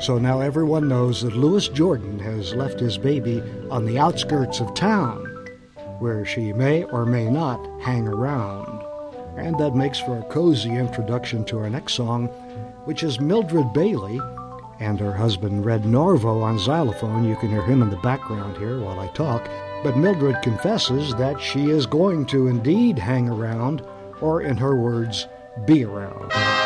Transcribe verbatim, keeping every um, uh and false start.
So now everyone knows that Louis Jordan has left his baby on the outskirts of town, where she may or may not hang around. And that makes for a cozy introduction to our next song, which is Mildred Bailey and her husband Red Norvo on xylophone. You can hear him in the background here while I talk. But Mildred confesses that she is going to indeed hang around, or in her words, be around.